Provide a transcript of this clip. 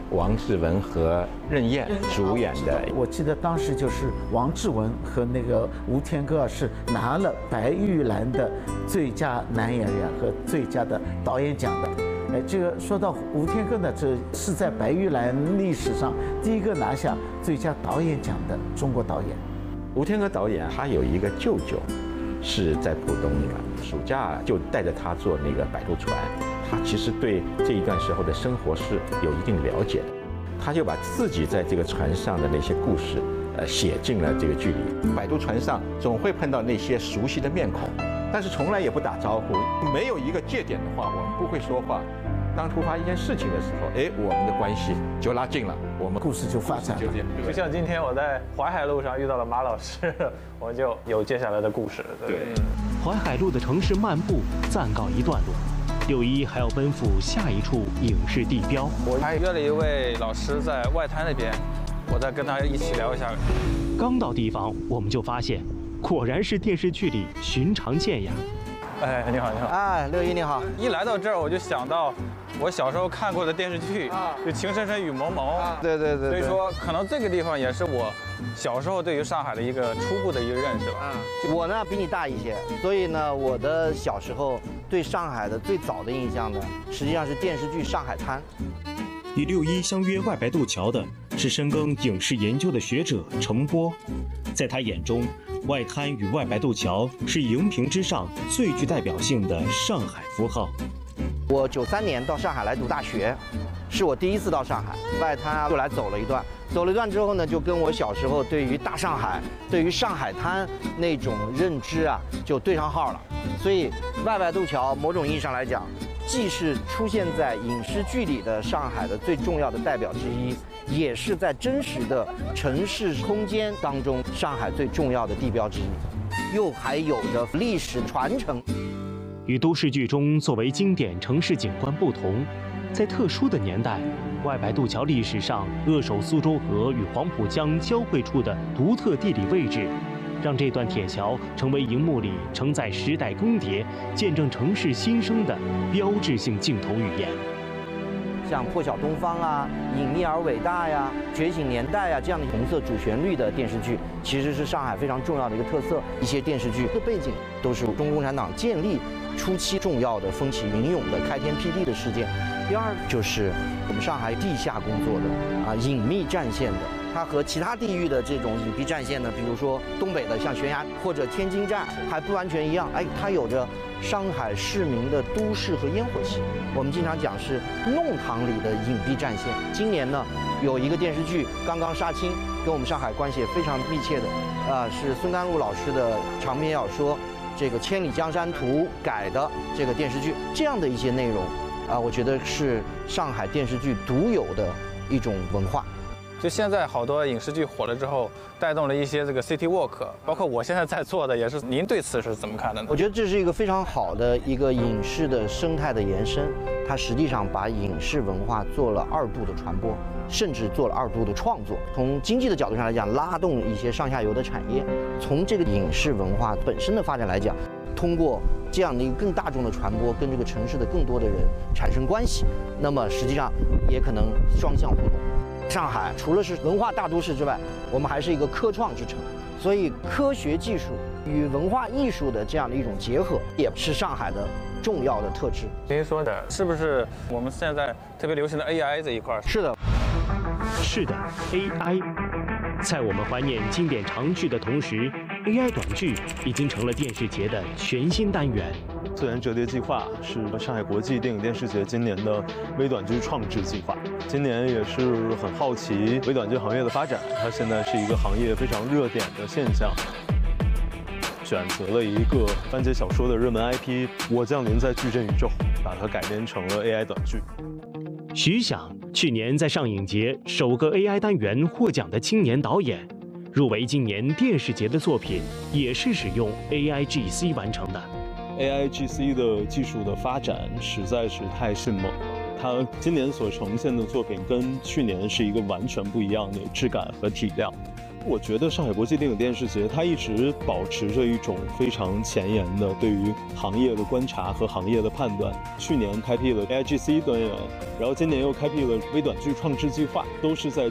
王志文和任燕主演的。 我记得当时就是王志文和那个吴天歌是拿了白玉兰的最佳男演员和最佳的导演奖的。这个说到吴天歌呢，这是在白玉兰历史上第一个拿下最佳导演奖的中国导演。 吴天歌导演他有一个舅舅，是在浦东暑假就带着他坐那个摆渡船，他其实对这一段时候的生活是有一定了解的，他就把自己在这个船上的那些故事，写进了这个剧里。摆渡船上总会碰到那些熟悉的面孔，但是从来也不打招呼，没有一个界点的话，我们不会说话。当突发一件事情的时候，我们的关系就拉近了，我们故事就发展了。 就像今天我在淮海路上遇到了马老师，我就有接下来的故事。对， 淮海路的城市漫步暂告一段落，6·1还要奔赴下一处影视地标。 我还约了一位老师在外滩那边，我再跟他一起聊一下。 刚到地方，我们就发现，果然是电视剧里寻常见呀。 你好，你好。 6·1你好。 一来到这儿，我就想到我小时候看过的电视剧，就《情深深雨蒙蒙》。 对。 所以说，可能这个地方也是我小时候对于上海的一个初步的一个认识吧。 我呢比你大一些，所以呢，我的小时候对上海的最早的印象呢，实际上是电视剧《上海滩》。 与6·1相约外白渡桥的是深耕影视研究的学者程波，在他眼中，外滩与外白渡桥是荧屏之上最具代表性的上海符号。 我93年到上海来读大学，是我第一次到上海，外滩就来走了一段。走了一段之后呢，就跟我小时候对于大上海、对于上海滩那种认知啊，就对上号了。所以外白渡桥某种意义上来讲，既是出现在影视剧里的上海的最重要的代表之一，也是在真实的城市空间当中上海最重要的地标之一，又还有着历史传承。 与都市剧中作为经典城市景观不同，在特殊的年代，外白渡桥历史上扼守苏州河与黄浦江交汇处的独特地理位置，让这段铁桥成为荧幕里承载时代更迭、见证城市新生的标志性镜头语言。 像《破晓东方》啊、《隐秘而伟大》呀、《觉醒年代》啊这样的红色主旋律的电视剧，其实是上海非常重要的一个特色。一些电视剧的背景都是中国共产党建立初期重要的风起云涌的开天辟地的事件。第二就是我们上海地下工作的隐秘战线的。它和其他地域的这种隐蔽战线呢，比如说东北的像悬崖或者天津站，还不完全一样。它有着上海市民的都市和烟火气。我们经常讲是弄堂里的隐蔽战线。今年呢，有一个电视剧刚刚杀青，跟我们上海关系也非常密切的，是孙甘露老师的长篇小说《这个千里江山图》改的这个电视剧。这样的一些内容，我觉得是上海电视剧独有的一种文化。 就现在好多影视剧火了之后，带动了一些这个 City Walk， 包括我现在在做的也是。您对此是怎么看的呢？ 我觉得这是一个非常好的一个影视的生态的延伸，它实际上把影视文化做了2度的传播，甚至做了2度的创作。从经济的角度上来讲，拉动一些上下游的产业；从这个影视文化本身的发展来讲，通过这样的一个更大众的传播，跟这个城市的更多的人产生关系，那么实际上也可能双向互动。上海除了是文化大都市之外，我们还是一个科创之城，所以科学技术与文化艺术的这样的一种结合，也是上海的重要的特质。 您说的是不是我们现在特别流行的 AI 这一块？ 是的， 是的 ，AI。在我们怀念经典长剧的同时，AI 短剧已经成了电视节的全新单元。 自然折叠计划是上海国际电影电视节今年的微短剧创制计划。今年也是很好奇微短剧行业的发展，它现在是一个行业非常热点的现象。选择了一个番茄小说的热门 IP《我降临在矩阵宇宙》，把它改编成了 AI 短剧。 徐响去年在上影节首个 AI 单元获奖的青年导演，入围今年电视节的作品也是使用 AIGC 完成的。 AIGC 的技术的发展实在是太迅猛， 它今年所呈现的作品跟去年是一个完全不一样的质感和体量。我觉得上海国际电影电视节它一直保持着一种非常前沿的对于行业的观察和行业的判断。去年开辟了 AIGC 端元，然后今年又开辟了微短剧创制计划，都是在